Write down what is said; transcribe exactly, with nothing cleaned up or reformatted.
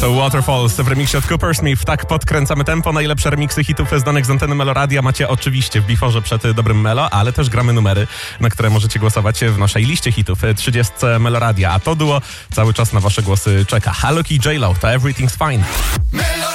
To Waterfalls w remiksie od Cooper Smith. Tak podkręcamy tempo. Najlepsze remiksy hitów znanych z anteny Meloradia macie oczywiście w biforze przed dobrym Melo, ale też gramy numery, na które możecie głosować w naszej liście hitów trzydzieści Meloradia. A to duo cały czas na wasze głosy czeka. Halloki i J-Lo, to Everything's Fine.